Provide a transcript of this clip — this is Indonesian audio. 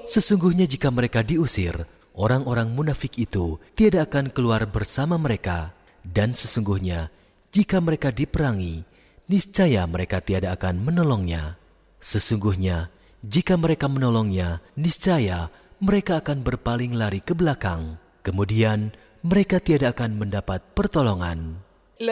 Sesungguhnya jika mereka diusir, orang-orang munafik itu tiada akan keluar bersama mereka. Dan sesungguhnya jika mereka diperangi, niscaya mereka tiada akan menolongnya. Sesungguhnya jika mereka menolongnya, niscaya mereka akan berpaling lari ke belakang. Kemudian mereka tiada akan mendapat pertolongan.